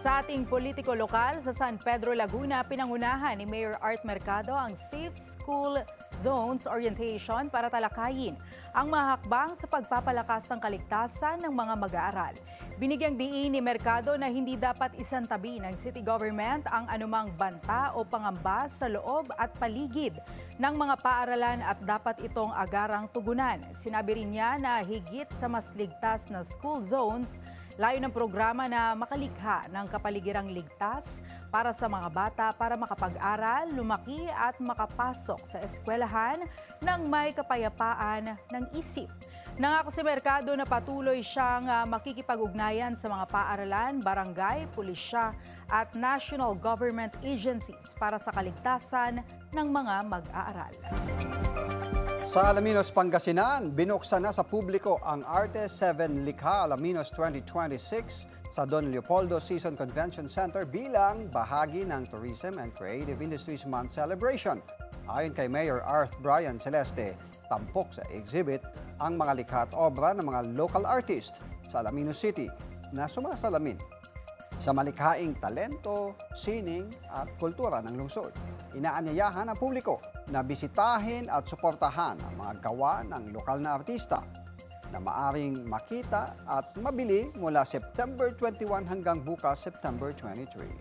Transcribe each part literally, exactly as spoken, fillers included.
Sa ating politiko lokal sa San Pedro, Laguna, pinangunahan ni Mayor Art Mercado ang Safe School Zones Orientation para talakayin ang mga hakbang sa pagpapalakas ng kaligtasan ng mga mag-aaral. Binigyang diin ni Mercado na hindi dapat isantabi ng city government ang anumang banta o pangamba sa loob at paligid ng mga paaralan at dapat itong agarang tugunan. Sinabi rin niya na higit sa mas ligtas na school zones, layo ng programa na makalikha ng kapaligirang ligtas para sa mga bata para makapag-aral, lumaki at makapasok sa eskwelahan ng may kapayapaan ng isip. Nangako si Mercado na patuloy siyang uh, makikipag-ugnayan sa mga paaralan, barangay, pulisya at national government agencies para sa kaligtasan ng mga mag-aaral. Sa Alaminos, Pangasinan, binuksan na sa publiko ang Arte seven Likha Alaminos twenty twenty-six sa Don Leopoldo Season Convention Center bilang bahagi ng Tourism and Creative Industries Month celebration. Ayon kay Mayor Arth Brian Celeste, tampok sa exhibit ang mga likha at obra ng mga local artist sa Alaminos City na sumasalamin sa malikhaing talento, sining at kultura ng lungsod. Inaanyayahan ang publiko na bisitahin at suportahan ang mga gawa ng lokal na artista na maaring makita at mabili mula September twenty-one hanggang bukas September twenty-three.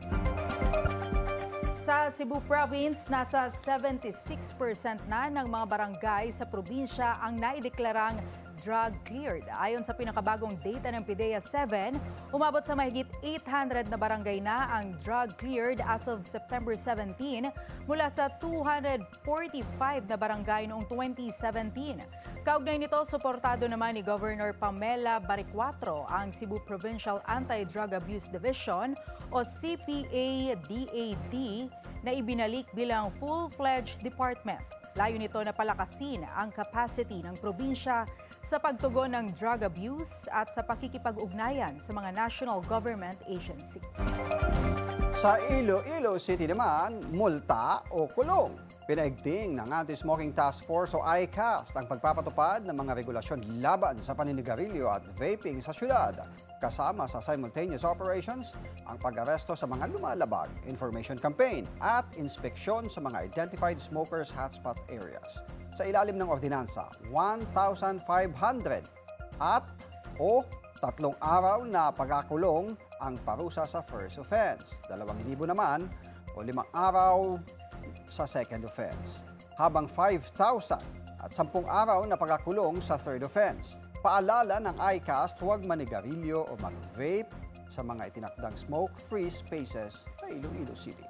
Sa Cebu Province, nasa seventy-six percent na ng mga barangay sa probinsya ang naideklarang drug cleared. Ayon sa pinakabagong data ng PIDEA seven, umabot sa mahigit eight hundred na barangay na ang drug cleared as of September seventeen mula sa two hundred forty-five na barangay noong twenty seventeen. Kaugnay nito, suportado naman ni Governor Pamela Baricuatro ang Cebu Provincial Anti-Drug Abuse Division o C P A D A D na ibinalik bilang full-fledged department. Layo nito na palakasin ang capacity ng probinsya sa pagtugon ng drug abuse at sa pakikipag-ugnayan sa mga national government agencies. Sa Iloilo City naman, multa o kulong. Pinaigting ng Anti-Smoking Task Force o I C A S ang pagpapatupad ng mga regulasyon laban sa paninigarilyo at vaping sa syudad. Kasama sa simultaneous operations, ang pag-aresto sa mga lumalabag, information campaign at inspeksyon sa mga identified smokers hotspot areas. Sa ilalim ng ordinansa, one thousand five hundred at o tatlong araw na pagkakulong ang parusa sa first offense. Dalawang libo naman o limang araw sa second offense. Habang five thousand at sampung araw na pagkakulong sa third offense. Paalala ng I C A S, huwag manigarilyo o mag-vape sa mga itinakdang smoke-free spaces sa Iloilo City.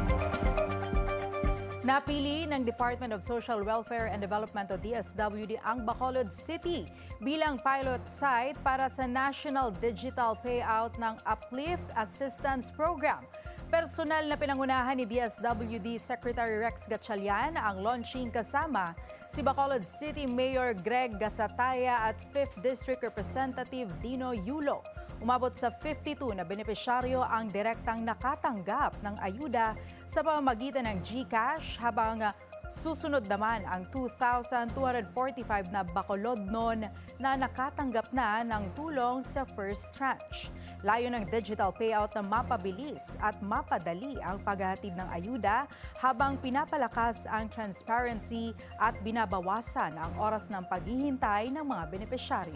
Napili ng Department of Social Welfare and Development o D S W D ang Bacolod City bilang pilot site para sa National Digital Payout ng Uplift Assistance Program. Personal na pinangunahan ni D S W D Secretary Rex Gatchalian ang launching kasama si Bacolod City Mayor Greg Gasataya at fifth District Representative Dino Yulo. Umabot sa fifty-two na benepisyaryo ang direktang nakatanggap ng ayuda sa pamamagitan ng GCash habang susunod naman ang two thousand two hundred forty-five na Bacolodnon na nakatanggap na ng tulong sa first tranche. Layo ng digital payout na mapabilis at mapadali ang paghahatid ng ayuda habang pinapalakas ang transparency at binabawasan ang oras ng paghihintay ng mga benepisyaryo.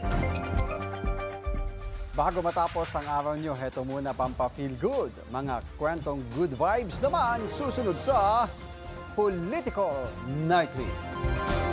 Bago matapos ang araw nyo, heto muna pampa-feel good. Mga kwentong good vibes naman susunod sa Politico Nightly.